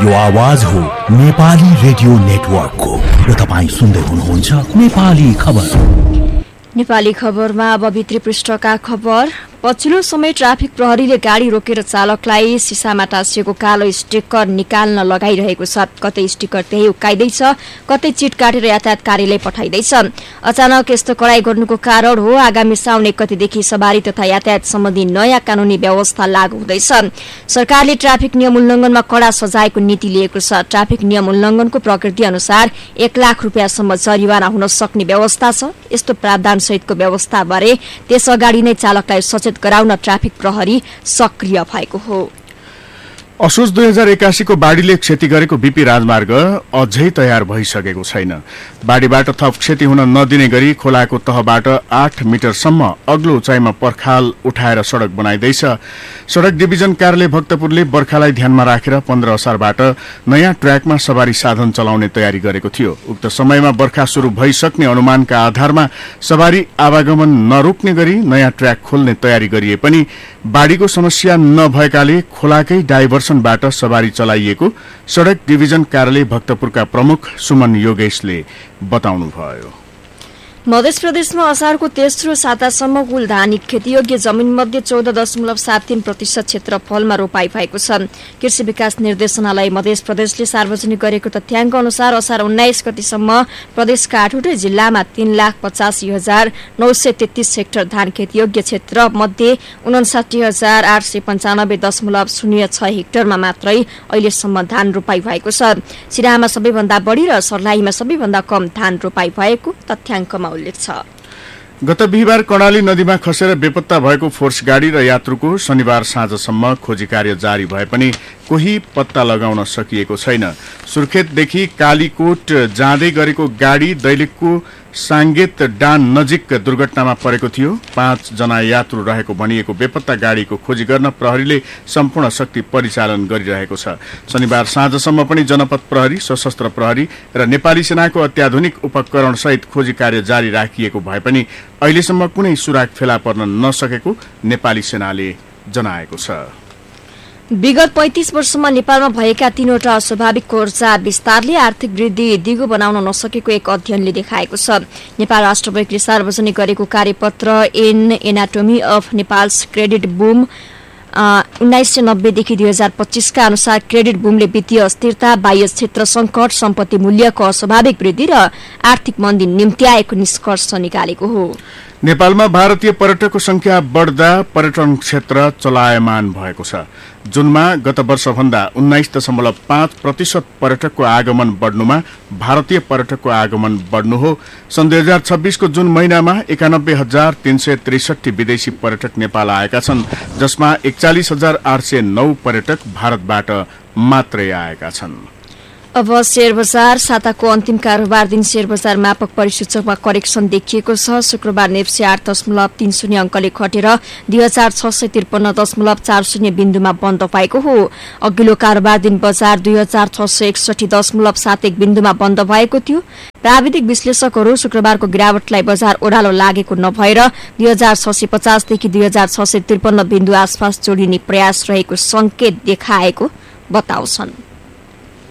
यो आवाज हो नेपाली रेडियो नेटवर्कको र तपाईं सुन्दै हुनुहुन्छ नेपाली खबर। नेपाली खबरमा अब भित्री पृष्ठका खबर। पछिल्लो समय ट्राफिक प्रहरीले गाडी रोकेर चालकलाई सिसामा टाँसिएको कालो स्टिकर निकाल्न लगाइरहेको छ। कतै स्टिकर त्यही उकाइदैछ, कतै चिट काटेर यातायात कार्यालय पठाइदैछ। अचानक यस्तो कडाई गर्नुको कारण हो आगामी साउन 1 गतेदेखि सवारी तथा यातायात सम्बन्धी नयाँ कानूनी व्यवस्था लागू हुँदैछ। सरकारले ट्राफिक नियम उल्लङ्घनमा कडा सजायको नीति लिएको छ। ट्राफिक नियम उल्लङ्घनको प्रकृति अनुसार 1 लाख रुपियाँसम्म जरिवाना हुन सक्ने व्यवस्था छ। यस्तो प्रावधान सहितको व्यवस्थाबारे त्यस अगाडि नै चालकलाई सचेत गराउन ट्राफिक प्रहरी सक्रिय भएको हो। असोज 2081 को बाढीले क्षति गरेको बीपी राजमार्ग अझै तयार भइसकेको छैन। बाढीबाट थप क्षति हुन नदिने गरी खोलाको तहबाट 8 मिटरसम्म अग्लो उचाइमा पर्खाल उठाएर सड़क बनाइदैछ। सड़क डिभिजन कार्यालय भक्तपुरले बर्खालाई ध्यानमा राखेर 15 असारबाट नयाँ ट्र्याकमा सवारी साधन चलाउने तयारी गरेको थियो। उक्त समयमा बर्खा शुरू भइसक्ने अनुमानका आधारमा सवारी आवागमन नरोक्ने गरी नयाँ ट्र्याक खोल्ने तयारी गरिए पनि बाढीको समस्या नभएकाले खोलाकै डाइभर्सनबाट सवारी चलाइएको सड़क डिभिजन कार्यालय भक्तपुरका प्रमुख सुमन योगेशले बताउनुभयो। मध्य प्रदेशमा असारको तेस्रो सातासम्म कुल धान खेतीयोग्य जमिनमध्ये 14.73% क्षेत्रफलमा रोपाई भएको छ। कृषि विकास निर्देशनालय मध्य प्रदेशले सार्वजनिक गरेको तथ्याङ्क अनुसार असार 19 गतिसम्म प्रदेशका 8वटै जिल्लामा 3,85,933 हेक्टर धान खेतीयोग्य क्षेत्र मध्ये 59,895.06 हेक्टरमा मात्रै अहिलेसम्म धान रोपाई भएको छ। सिराहामा सबैभन्दा बढी र सर्लाहीमा सबैभन्दा कम धान रोपाई भएको तथ्याङ्कमा उल्लेख छ। गत बिहिबार कर्णाली नदीमा खसेर बेपत्ता भएको फोर्स गाडी र यात्रुको शनिबार साँझसम्म खोजी कार्य जारी भए पनि कोही पत्ता लगाउन सकिएको छैन। सुर्खेतदेखि कालीकोट जाँदै गरेको गाडी दैलेखको सांगेत डान नजिक दुर्घटनामा परेको थियो। 5 जना यात्रु रहेको भनिएको बेपत्ता गाडीको खोजी गर्न प्रहरीले सम्पूर्ण शक्ति परिचालन गरिरहेको छ। शनिबार साँझसम्म पनि जनपद प्रहरी, सशस्त्र प्रहरी र नेपाली सेनाको अत्याधुनिक उपकरण सहित खोजी कार्य जारी राखिएको भए पनि अहिलेसम्म कुनै सुराग फेला पर्न नसकेको नेपाली सेनाले जनाएको छ। विगत 35 वर्षमा नेपालमा भएका 3वटा अस्वाभाविक ऊर्जा विस्तारले आर्थिक वृद्धि दिगो बनाउन नसकेको एक अध्ययनले देखाएको छ। नेपाल राष्ट्र बैंकले सार्वजनिक गरेको कार्यपत्र an anatomy of Nepals credit boom 1990 देखि 2025 का अनुसार क्रेडिट बुमले वित्तीय अस्थिरता, बाह्य क्षेत्र संकट, सम्पत्ति मूल्यको अस्वाभाविक वृद्धि र आर्थिक मन्दी निम्त्याएको निष्कर्ष निकालेको हो। नेपालमा भारतीय पर्यटकको संख्या बढ्दा पर्यटन क्षेत्र चलायमान भएको छ। जुनमा गत वर्षभन्दा 19.5% पर्यटकको आगमन बढ्नुमा भारतीय पर्यटकको आगमन बढ्नु हो। सन् 2026 को जुन महिनामा 91,363 विदेशी पर्यटक नेपाल आएका छन्, जसमा 41,809 पर्यटक भारतबाट मात्रै आएका छन्। अब शेयर बजार साताको अन्तिम कारोबार दिन शेयर बजार मापक परिसूचकमा करेक्सन देखिएको छ। शुक्रबार नेप्से 8.30 अंकले घटेर 2653.40 बिन्दुमा बन्द भएको हो। अघिल्लो कारोबार दिन बजार 2661.71 बिन्दुमा बन्द भएको थियो। प्राविधिक विश्लेषकहरू शुक्रबारको गिरावटलाई बजार ओह्रालो लागेको नभएर 2650 देखि 2653 बिन्दु आसपास जोडिने प्रयास रहेको संकेत देखाएको बताउँछन्।